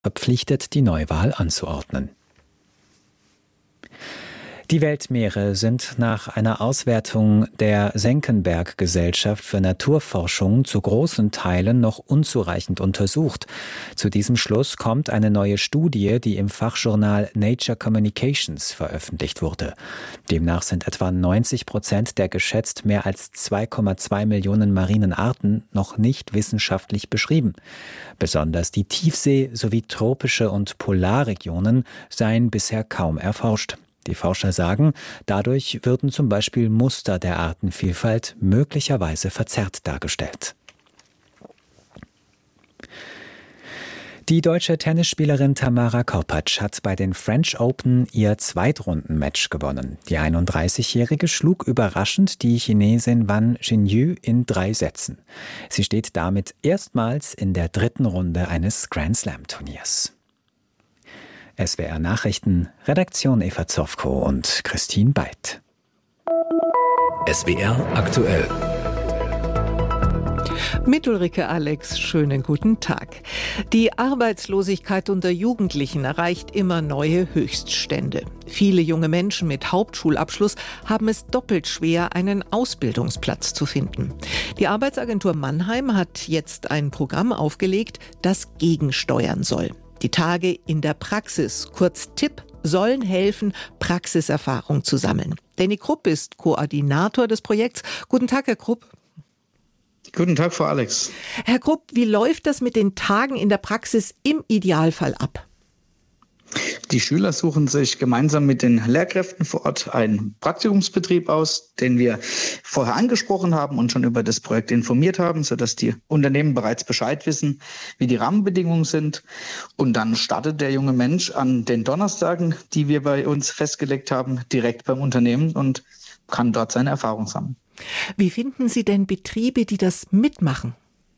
verpflichtet, die Neuwahl anzuordnen. Die Weltmeere sind nach einer Auswertung der Senckenberg-Gesellschaft für Naturforschung zu großen Teilen noch unzureichend untersucht. Zu diesem Schluss kommt eine neue Studie, die im Fachjournal Nature Communications veröffentlicht wurde. Demnach sind etwa 90% der geschätzt mehr als 2,2 Millionen marinen Arten noch nicht wissenschaftlich beschrieben. Besonders die Tiefsee sowie tropische und Polarregionen seien bisher kaum erforscht. Die Forscher sagen, dadurch würden zum Beispiel Muster der Artenvielfalt möglicherweise verzerrt dargestellt. Die deutsche Tennisspielerin Tamara Korpatsch hat bei den French Open ihr Zweitrundenmatch gewonnen. Die 31-Jährige schlug überraschend die Chinesin Wang Xinyu in 3 Sätzen. Sie steht damit erstmals in der 3. Runde eines Grand-Slam-Turniers. SWR Nachrichten, Redaktion Eva Zofko und Christine Beit. SWR aktuell. Mit Ulrike Alex, schönen guten Tag. Die Arbeitslosigkeit unter Jugendlichen erreicht immer neue Höchststände. Viele junge Menschen mit Hauptschulabschluss haben es doppelt schwer, einen Ausbildungsplatz zu finden. Die Arbeitsagentur Mannheim hat jetzt ein Programm aufgelegt, das gegensteuern soll. Die Tage in der Praxis, kurz TIP, sollen helfen, Praxiserfahrung zu sammeln. Danny Krupp ist Koordinator des Projekts. Guten Tag, Herr Krupp. Guten Tag, Frau Alex. Herr Krupp, wie läuft das mit den Tagen in der Praxis im Idealfall ab? Die Schüler suchen sich gemeinsam mit den Lehrkräften vor Ort einen Praktikumsbetrieb aus, den wir vorher angesprochen haben und schon über das Projekt informiert haben, sodass die Unternehmen bereits Bescheid wissen, wie die Rahmenbedingungen sind. Und dann startet der junge Mensch an den Donnerstagen, die wir bei uns festgelegt haben, direkt beim Unternehmen und kann dort seine Erfahrung sammeln. Wie finden Sie denn Betriebe, die das mitmachen?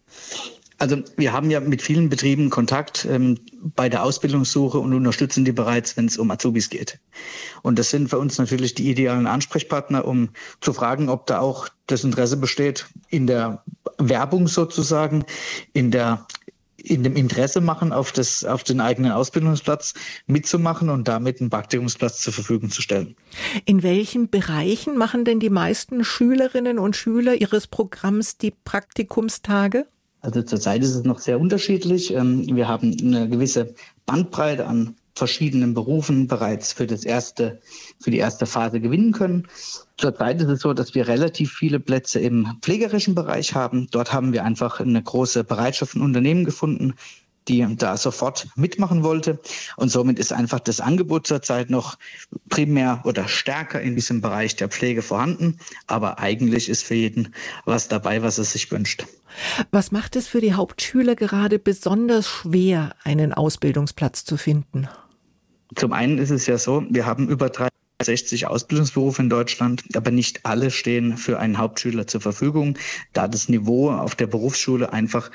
Also wir haben ja mit vielen Betrieben Kontakt bei der Ausbildungssuche und unterstützen die bereits, wenn es um Azubis geht. Und das sind für uns natürlich die idealen Ansprechpartner, um zu fragen, ob da auch das Interesse besteht, in der Werbung sozusagen, in dem Interesse machen, auf den eigenen Ausbildungsplatz mitzumachen und damit einen Praktikumsplatz zur Verfügung zu stellen. In welchen Bereichen machen denn die meisten Schülerinnen und Schüler Ihres Programms die Praktikumstage? Also zurzeit ist es noch sehr unterschiedlich. Wir haben eine gewisse Bandbreite an verschiedenen Berufen bereits für die erste Phase gewinnen können. Zurzeit ist es so, dass wir relativ viele Plätze im pflegerischen Bereich haben. Dort haben wir einfach eine große Bereitschaft von Unternehmen gefunden, die da sofort mitmachen wollte. Und somit ist einfach das Angebot zurzeit noch primär oder stärker in diesem Bereich der Pflege vorhanden. Aber eigentlich ist für jeden was dabei, was er sich wünscht. Was macht es für die Hauptschüler gerade besonders schwer, einen Ausbildungsplatz zu finden? Zum einen ist es ja so, wir haben über 360 Ausbildungsberufe in Deutschland, aber nicht alle stehen für einen Hauptschüler zur Verfügung, da das Niveau auf der Berufsschule einfach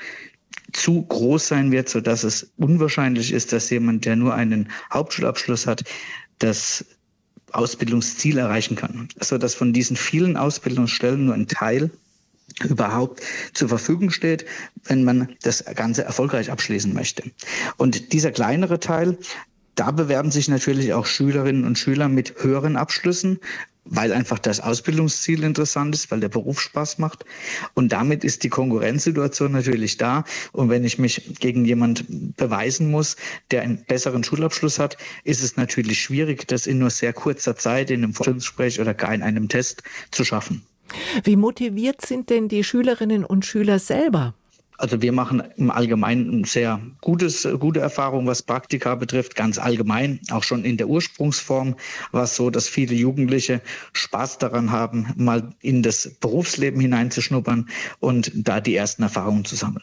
zu groß sein wird, sodass es unwahrscheinlich ist, dass jemand, der nur einen Hauptschulabschluss hat, das Ausbildungsziel erreichen kann. Sodass von diesen vielen Ausbildungsstellen nur ein Teil überhaupt zur Verfügung steht, wenn man das Ganze erfolgreich abschließen möchte. Und dieser kleinere Teil, da bewerben sich natürlich auch Schülerinnen und Schüler mit höheren Abschlüssen, weil einfach das Ausbildungsziel interessant ist, weil der Beruf Spaß macht. Und damit ist die Konkurrenzsituation natürlich da. Und wenn ich mich gegen jemand beweisen muss, der einen besseren Schulabschluss hat, ist es natürlich schwierig, das in nur sehr kurzer Zeit in einem Vorstellungsgespräch oder gar in einem Test zu schaffen. Wie motiviert sind denn die Schülerinnen und Schüler selber? Also wir machen im Allgemeinen sehr gute Erfahrung, was Praktika betrifft, ganz allgemein. Auch schon in der Ursprungsform war es so, dass viele Jugendliche Spaß daran haben, mal in das Berufsleben hineinzuschnuppern und da die ersten Erfahrungen zu sammeln.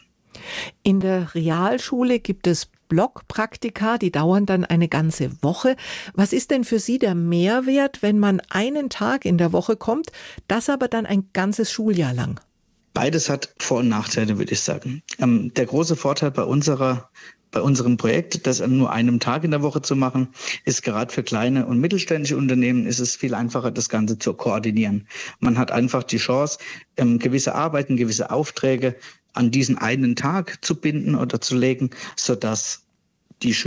In der Realschule gibt es Blockpraktika, die dauern dann eine ganze Woche. Was ist denn für Sie der Mehrwert, wenn man einen Tag in der Woche kommt, das aber dann ein ganzes Schuljahr lang? Beides hat Vor- und Nachteile, würde ich sagen. Der große Vorteil bei unserem Projekt, das an nur einem Tag in der Woche zu machen, ist gerade für kleine und mittelständische Unternehmen ist es viel einfacher, das Ganze zu koordinieren. Man hat einfach die Chance, gewisse Arbeiten, gewisse Aufträge an diesen einen Tag zu binden oder zu legen, sodass die